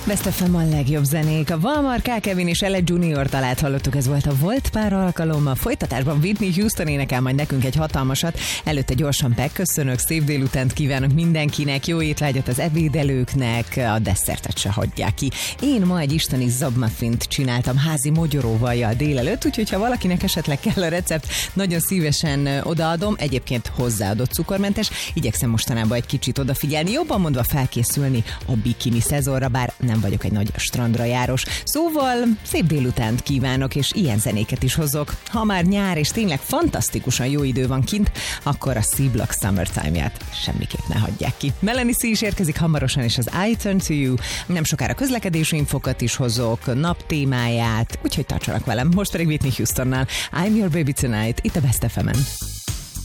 Best FM a legjobb zenék. A Valmar, K. Kevin és Ella Junior talát hallottuk, ez volt a Volt pár alkalommal. Folytatásban Whitney Houston énekel majd nekünk egy hatalmasat. Előtte gyorsan megköszönök, szép délutánt kívánok mindenkinek, jó étvágyat az ebédelőknek, a desszertet se hagyják ki. Én ma egy isteni zabmuffint csináltam házi mogyoróvajjal délelőtt, úgyhogy ha valakinek esetleg kell a recept, nagyon szívesen odaadom. Egyébként hozzáadott cukormentes, igyekszem mostanában egy kicsit odafigyelni, jobban mondva felkészülni a bikini szezonra, bár nem vagyok egy nagy strandra járós. Szóval szép délutánt kívánok, és ilyen zenéket is hozok. Ha már nyár és tényleg fantasztikusan jó idő van kint, akkor a C-Block Summertime-ját semmiképp ne hagyják ki. Melanie C is érkezik hamarosan, és az I Turn to You. Nem sokára közlekedési infokat is hozok, nap témáját, úgyhogy tartsanak velem. Most pedig Whitney Houstonnal. I'm Your Baby Tonight, itt a Best FM-en.